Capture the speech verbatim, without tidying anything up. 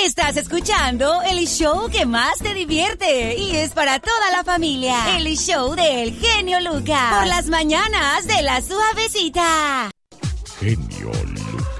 Estás escuchando el show que más te divierte y es para toda la familia. El show del genio Lucas. Por las mañanas de La Suavecita. Genio Lucas.